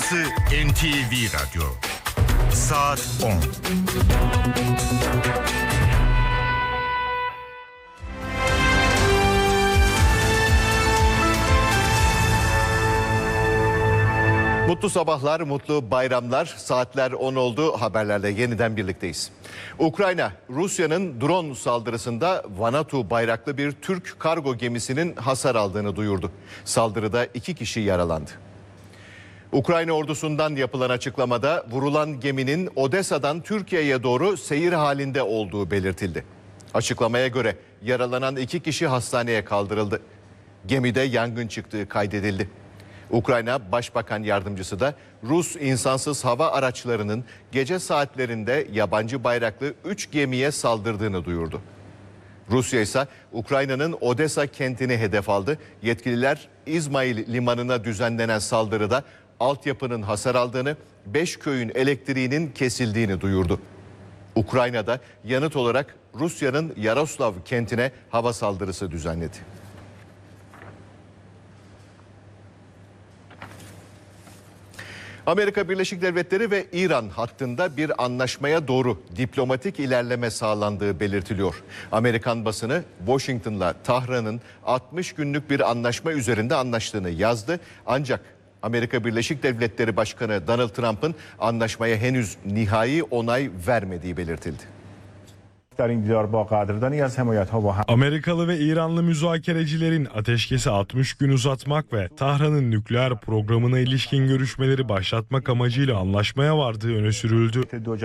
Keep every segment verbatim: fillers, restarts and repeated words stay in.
Burası N T V Radyo. Saat on. Mutlu sabahlar, mutlu bayramlar. Saatler on oldu. Haberlerle yeniden birlikteyiz. Ukrayna, Rusya'nın drone saldırısında Vanuatu bayraklı bir Türk kargo gemisinin hasar aldığını duyurdu. Saldırıda iki kişi yaralandı. Ukrayna ordusundan yapılan açıklamada vurulan geminin Odessa'dan Türkiye'ye doğru seyir halinde olduğu belirtildi. Açıklamaya göre yaralanan iki kişi hastaneye kaldırıldı. Gemide yangın çıktığı kaydedildi. Ukrayna Başbakan Yardımcısı da Rus insansız hava araçlarının gece saatlerinde yabancı bayraklı üç gemiye saldırdığını duyurdu. Rusya ise Ukrayna'nın Odessa kentini hedef aldı. Yetkililer İzmail limanına düzenlenen saldırıda altyapının hasar aldığını, beş köyün elektriğinin kesildiğini duyurdu. Ukrayna'da yanıt olarak Rusya'nın Yaroslav kentine hava saldırısı düzenledi. Amerika Birleşik Devletleri ve İran hattında bir anlaşmaya doğru diplomatik ilerleme sağlandığı belirtiliyor. Amerikan basını Washington'la Tahran'ın altmış günlük bir anlaşma üzerinde anlaştığını yazdı. Ancak Amerika Birleşik Devletleri Başkanı Donald Trump'ın anlaşmaya henüz nihai onay vermediği belirtildi. Amerikalı ve İranlı müzakerecilerin ateşkesi altmış gün uzatmak ve Tahran'ın nükleer programına ilişkin görüşmeleri başlatmak amacıyla anlaşmaya vardığı öne sürüldü.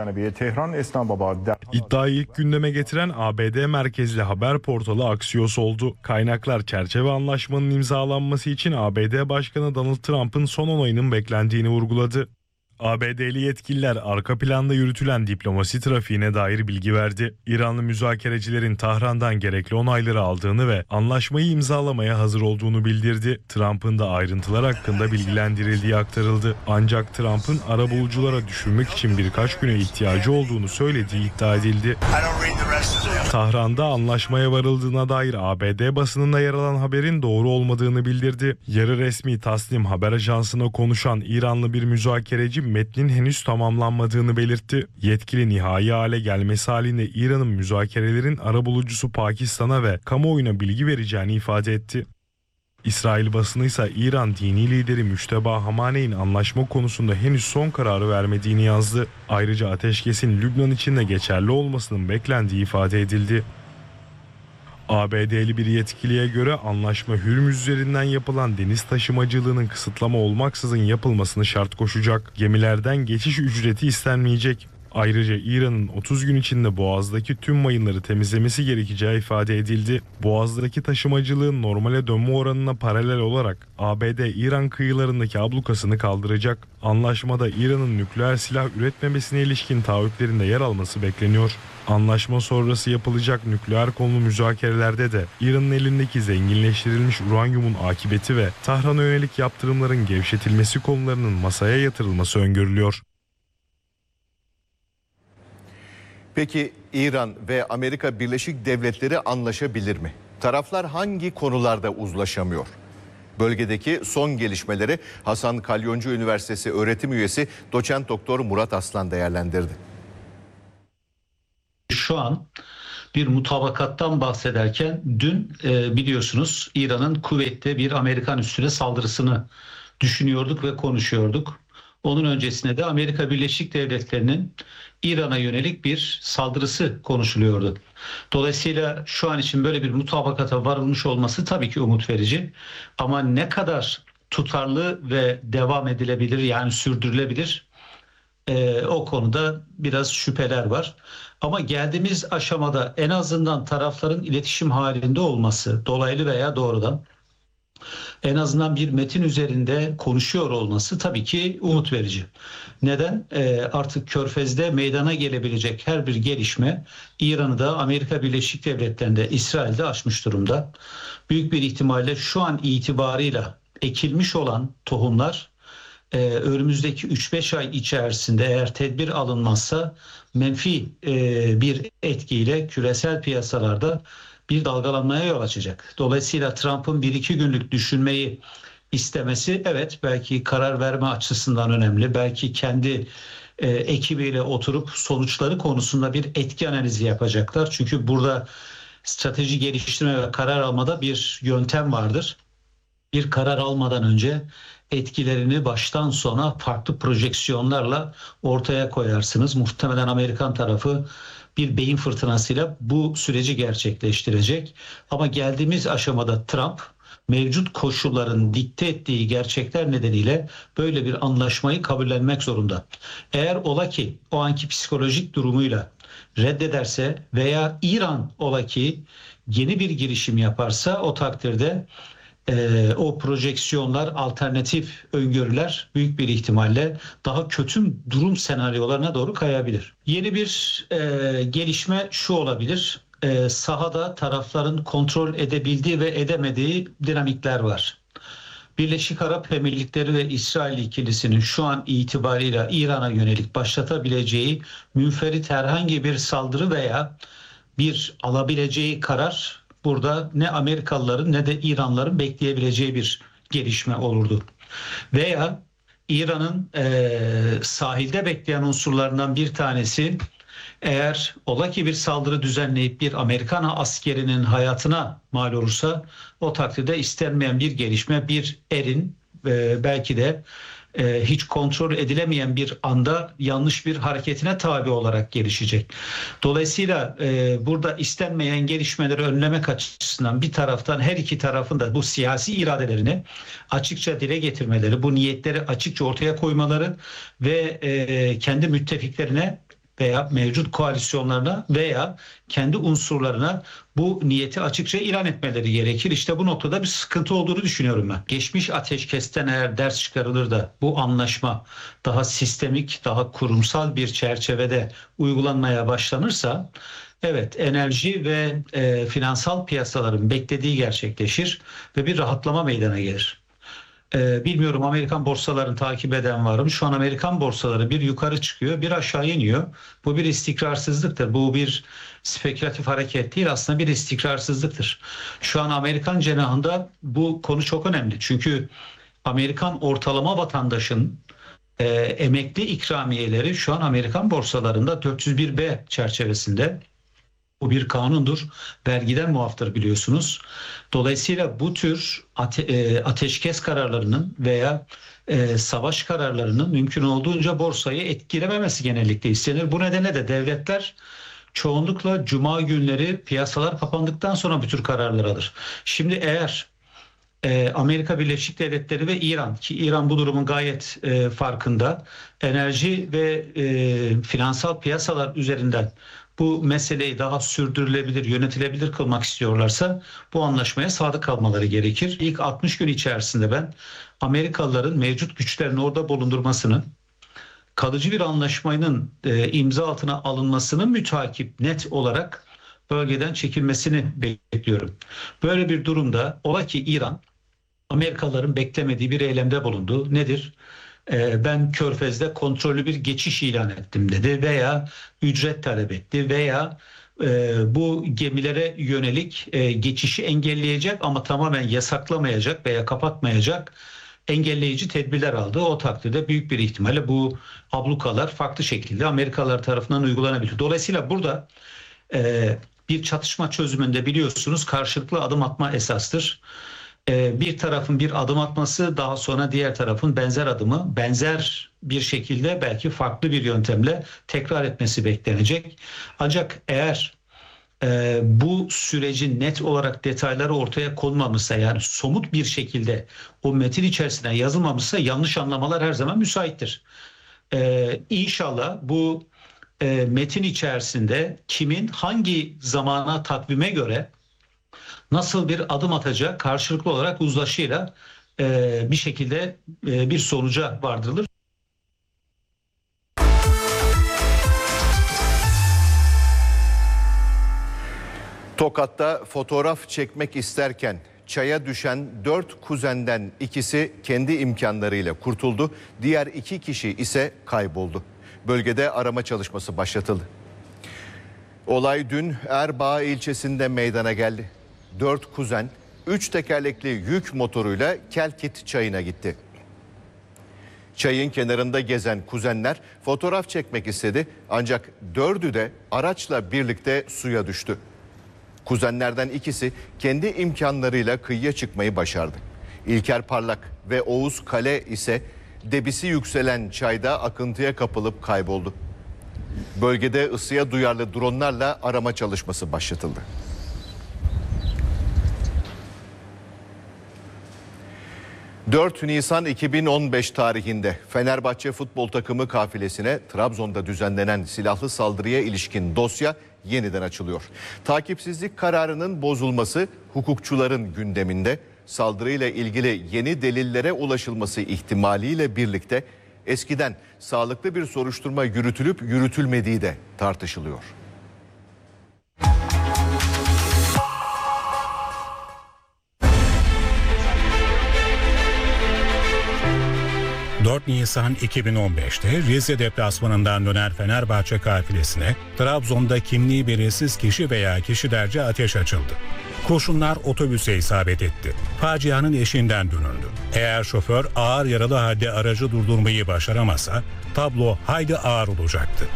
İddiayı ilk gündeme getiren A B D merkezli haber portalı Axios oldu. Kaynaklar çerçeve anlaşmanın imzalanması için A B D Başkanı Donald Trump'ın son onayının beklendiğini vurguladı. A B D'li yetkililer arka planda yürütülen diplomasi trafiğine dair bilgi verdi. İranlı müzakerecilerin Tahran'dan gerekli onayları aldığını ve anlaşmayı imzalamaya hazır olduğunu bildirdi. Trump'ın da ayrıntılar hakkında bilgilendirildiği aktarıldı. Ancak Trump'ın arabuluculara düşürmek için birkaç güne ihtiyacı olduğunu söylediği iddia edildi. Tahran'da anlaşmaya varıldığına dair A B D basınında yer alan haberin doğru olmadığını bildirdi. Yarı resmi Tasnim haber ajansına konuşan İranlı bir müzakereci metnin henüz tamamlanmadığını belirtti. Yetkili nihai hale gelmesi halinde İran'ın müzakerelerin arabulucusu Pakistan'a ve kamuoyuna bilgi vereceğini ifade etti. İsrail basını ise İran dini lideri Müşteba Hamaney'in anlaşma konusunda henüz son kararı vermediğini yazdı. Ayrıca ateşkesin Lübnan için de geçerli olmasının beklendiği ifade edildi. A B D'li bir yetkiliye göre anlaşma Hürmüz üzerinden yapılan deniz taşımacılığının kısıtlama olmaksızın yapılmasını şart koşacak. Gemilerden geçiş ücreti istenmeyecek. Ayrıca İran'ın otuz gün içinde Boğaz'daki tüm mayınları temizlemesi gerekeceği ifade edildi. Boğaz'daki taşımacılığın normale dönme oranına paralel olarak A B D İran kıyılarındaki ablukasını kaldıracak. Anlaşmada İran'ın nükleer silah üretmemesine ilişkin taahhütlerinde yer alması bekleniyor. Anlaşma sonrası yapılacak nükleer konulu müzakerelerde de İran'ın elindeki zenginleştirilmiş uranyumun akıbeti ve Tahran'a yönelik yaptırımların gevşetilmesi konularının masaya yatırılması öngörülüyor. Peki İran ve Amerika Birleşik Devletleri anlaşabilir mi? Taraflar hangi konularda uzlaşamıyor? Bölgedeki son gelişmeleri Hasan Kalyoncu Üniversitesi öğretim üyesi doçent doktor Murat Aslan değerlendirdi. Şu an bir mutabakattan bahsederken dün e, biliyorsunuz İran'ın kuvvetli bir Amerikan üssüne saldırısını düşünüyorduk ve konuşuyorduk. Onun öncesinde de Amerika Birleşik Devletleri'nin İran'a yönelik bir saldırısı konuşuluyordu. Dolayısıyla şu an için böyle bir mutabakata varılmış olması tabii ki umut verici. Ama ne kadar tutarlı ve devam edilebilir, yani sürdürülebilir, e, o konuda biraz şüpheler var. Ama geldiğimiz aşamada en azından tarafların iletişim halinde olması, dolaylı veya doğrudan, en azından bir metin üzerinde konuşuyor olması tabii ki umut verici. Neden? E, artık Körfez'de meydana gelebilecek her bir gelişme İran'ı da Amerika Birleşik Devletleri'nde, İsrail'de aşmış durumda. Büyük bir ihtimalle şu an itibarıyla ekilmiş olan tohumlar e, önümüzdeki üç beş ay içerisinde eğer tedbir alınmazsa menfi e, bir etkiyle küresel piyasalarda bir dalgalanmaya yol açacak. Dolayısıyla Trump'ın bir iki günlük düşünmeyi istemesi evet belki karar verme açısından önemli. Belki kendi e, ekibiyle oturup sonuçları konusunda bir etki analizi yapacaklar. Çünkü burada strateji geliştirme ve karar almada bir yöntem vardır. Bir karar almadan önce etkilerini baştan sona farklı projeksiyonlarla ortaya koyarsınız. Muhtemelen Amerikan tarafı bir beyin fırtınasıyla bu süreci gerçekleştirecek. Ama geldiğimiz aşamada Trump mevcut koşulların dikte ettiği gerçekler nedeniyle böyle bir anlaşmayı kabullenmek zorunda. Eğer ola ki o anki psikolojik durumuyla reddederse veya İran ola ki yeni bir girişim yaparsa o takdirde e, o projeksiyonlar, alternatif öngörüler büyük bir ihtimalle daha kötü durum senaryolarına doğru kayabilir. Yeni bir e, gelişme şu olabilir. E, sahada tarafların kontrol edebildiği ve edemediği dinamikler var. Birleşik Arap Emirlikleri ve İsrail ikilisinin şu an itibarıyla İran'a yönelik başlatabileceği münferit herhangi bir saldırı veya bir alabileceği karar burada ne Amerikalıların ne de İranlıların bekleyebileceği bir gelişme olurdu. Veya İran'ın e, sahilde bekleyen unsurlarından bir tanesi eğer ola ki bir saldırı düzenleyip bir Amerikan askerinin hayatına mal olursa o takdirde istenmeyen bir gelişme, bir erin e, belki de e, hiç kontrol edilemeyen bir anda yanlış bir hareketine tabi olarak gelişecek. Dolayısıyla e, burada istenmeyen gelişmeleri önlemek açısından bir taraftan her iki tarafın da bu siyasi iradelerini açıkça dile getirmeleri, bu niyetleri açıkça ortaya koymaları ve e, kendi müttefiklerine veya mevcut koalisyonlarına veya kendi unsurlarına bu niyeti açıkça ilan etmeleri gerekir. İşte bu noktada bir sıkıntı olduğunu düşünüyorum ben. Geçmiş ateşkesten eğer ders çıkarılır da bu anlaşma daha sistemik, daha kurumsal bir çerçevede uygulanmaya başlanırsa evet enerji ve e, finansal piyasaların beklediği gerçekleşir ve bir rahatlama meydana gelir. Bilmiyorum Amerikan borsalarını takip eden var mı? Şu an Amerikan borsaları bir yukarı çıkıyor, bir aşağı iniyor. Bu bir istikrarsızlıktır. Bu bir spekülatif hareket değil, aslında bir istikrarsızlıktır. Şu an Amerikan cenahında bu konu çok önemli. Çünkü Amerikan ortalama vatandaşın e, emekli ikramiyeleri şu an Amerikan borsalarında dört yüz bir B çerçevesinde. Bu bir kanundur. Vergiden muaftır biliyorsunuz. Dolayısıyla bu tür ate, e, ateşkes kararlarının veya e, savaş kararlarının mümkün olduğunca borsayı etkilememesi genellikle istenir. Bu nedenle de devletler çoğunlukla cuma günleri piyasalar kapandıktan sonra bu tür kararlar alır. Şimdi eğer e, Amerika Birleşik Devletleri ve İran ki İran bu durumun gayet e, farkında enerji ve e, finansal piyasalar üzerinden bu meseleyi daha sürdürülebilir, yönetilebilir kılmak istiyorlarsa bu anlaşmaya sadık kalmaları gerekir. İlk altmış gün içerisinde ben Amerikalıların mevcut güçlerini orada bulundurmasını, kalıcı bir anlaşmanın e, imza altına alınmasını mütakip net olarak bölgeden çekilmesini bekliyorum. Böyle bir durumda ola ki İran Amerikalıların beklemediği bir eylemde bulundu. Nedir? Ben Körfez'de kontrollü bir geçiş ilan ettim dedi veya ücret talep etti veya bu gemilere yönelik geçişi engelleyecek ama tamamen yasaklamayacak veya kapatmayacak engelleyici tedbirler aldı. O takdirde büyük bir ihtimalle bu ablukalar farklı şekilde Amerikalılar tarafından uygulanabilir. Dolayısıyla burada bir çatışma çözümünde biliyorsunuz karşılıklı adım atma esastır. Bir tarafın bir adım atması daha sonra diğer tarafın benzer adımı benzer bir şekilde belki farklı bir yöntemle tekrar etmesi beklenecek. Ancak eğer e, bu sürecin net olarak detayları ortaya konmamışsa yani somut bir şekilde o metin içerisine yazılmamışsa yanlış anlamalar her zaman müsaittir. E, İnşallah bu e, metin içerisinde kimin hangi zamana takvime göre nasıl bir adım atacak karşılıklı olarak uzlaşıyla e, bir şekilde e, bir sonuca vardırılır. Tokat'ta fotoğraf çekmek isterken çaya düşen dört kuzenden ikisi kendi imkanlarıyla kurtuldu. Diğer iki kişi ise kayboldu. Bölgede arama çalışması başlatıldı. Olay dün Erbaa ilçesinde meydana geldi. Dört kuzen üç tekerlekli yük motoruyla Kelkit Çayı'na gitti. Çayın kenarında gezen kuzenler fotoğraf çekmek istedi ancak dördü de araçla birlikte suya düştü. Kuzenlerden ikisi kendi imkanlarıyla kıyıya çıkmayı başardı. İlker Parlak ve Oğuz Kale ise debisi yükselen çayda akıntıya kapılıp kayboldu. Bölgede ısıya duyarlı dronlarla arama çalışması başlatıldı. dört Nisan iki bin on beş tarihinde Fenerbahçe futbol takımı kafilesine Trabzon'da düzenlenen silahlı saldırıya ilişkin dosya yeniden açılıyor. Takipsizlik kararının bozulması hukukçuların gündeminde. Saldırıyla ilgili yeni delillere ulaşılması ihtimaliyle birlikte eskiden sağlıklı bir soruşturma yürütülüp yürütülmediği de tartışılıyor. dört Nisan iki bin on beşte Rize deplasmanından dönen Fenerbahçe kafilesine Trabzon'da kimliği belirsiz kişi veya kişilerce ateş açıldı. Kurşunlar otobüse isabet etti. Facianın eşiğinden dönüldü. Eğer şoför ağır yaralı halde aracı durdurmayı başaramasa tablo hayli ağır olacaktı.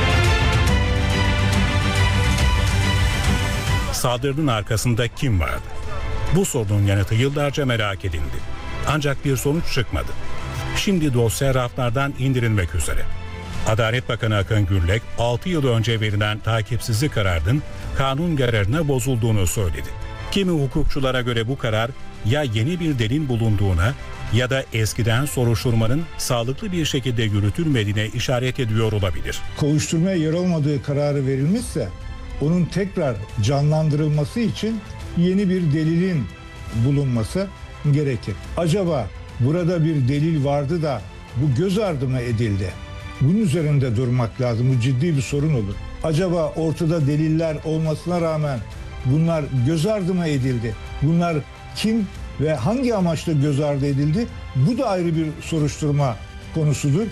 Saldırının arkasında kim vardı? Bu sorunun yanıtı yıllarca merak edildi. Ancak bir sonuç çıkmadı. Şimdi dosya raflardan indirilmek üzere. Adalet Bakanı Akın Gürlek altı yıl önce verilen takipsizlik kararının kanun yararına bozulduğunu söyledi. Kimi hukukçulara göre bu karar ya yeni bir delil bulunduğuna ya da eskiden soruşturmanın sağlıklı bir şekilde yürütülmediğine işaret ediyor olabilir. Kovuşturmaya yer olmadığı kararı verilmişse onun tekrar canlandırılması için yeni bir delilin bulunması gerekir. Acaba burada bir delil vardı da bu göz ardı mı edildi? Bunun üzerinde durmak lazım. Bu ciddi bir sorun olur. Acaba ortada deliller olmasına rağmen bunlar göz ardı mı edildi? Bunlar kim ve hangi amaçla göz ardı edildi? Bu da ayrı bir soruşturma konusudur.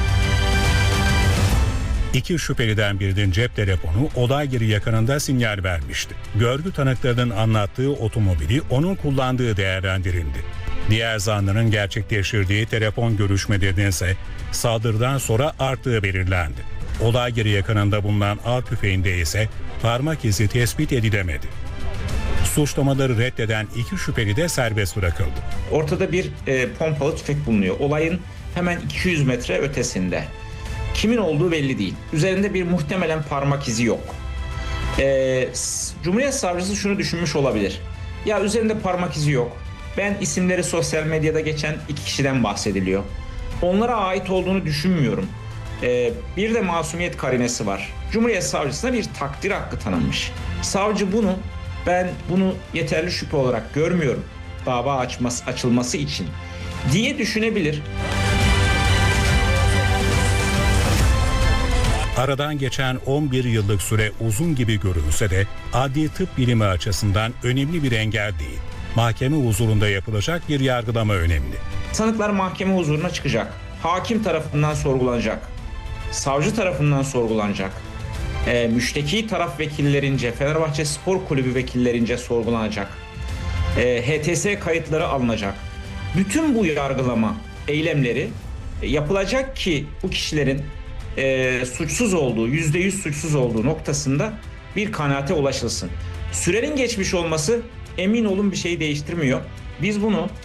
İki şüpheliden birinin cep telefonu olay yeri yakınında sinyal vermişti. Görgü tanıklarının anlattığı otomobili onun kullandığı değerlendirildi. Diğer zanlının gerçekleştirdiği telefon görüşmelerinin ise saldırıdan sonra arttığı belirlendi. Olay yeri yakınında bulunan av tüfeğinde ise parmak izi tespit edilemedi. Suçlamaları reddeden iki şüpheli de serbest bırakıldı. Ortada bir e, pompalı tüfek bulunuyor. Olayın hemen iki yüz metre ötesinde. Kimin olduğu belli değil. Üzerinde bir muhtemelen parmak izi yok. E, Cumhuriyet Savcısı şunu düşünmüş olabilir. Ya üzerinde parmak izi yok. Ben isimleri sosyal medyada geçen iki kişiden bahsediliyor. Onlara ait olduğunu düşünmüyorum. Ee, bir de masumiyet karinesi var. Cumhuriyet Savcısına bir takdir hakkı tanınmış. Savcı bunu, ben bunu yeterli şüphe olarak görmüyorum. Dava açması, açılması için diye düşünebilir. Aradan geçen on bir yıllık süre uzun gibi görünse de adli tıp bilimi açısından önemli bir engel değil. Mahkeme huzurunda yapılacak bir yargılama önemli. Sanıklar mahkeme huzuruna çıkacak. Hakim tarafından sorgulanacak. Savcı tarafından sorgulanacak. E, müşteki taraf vekillerince, Fenerbahçe Spor Kulübü vekillerince sorgulanacak. E, H T S kayıtları alınacak. Bütün bu yargılama eylemleri yapılacak ki bu kişilerin e, suçsuz olduğu, yüzde yüz suçsuz olduğu noktasında bir kanaate ulaşılsın. Sürenin geçmiş olması emin olun bir şey değiştirmiyor. Biz bunu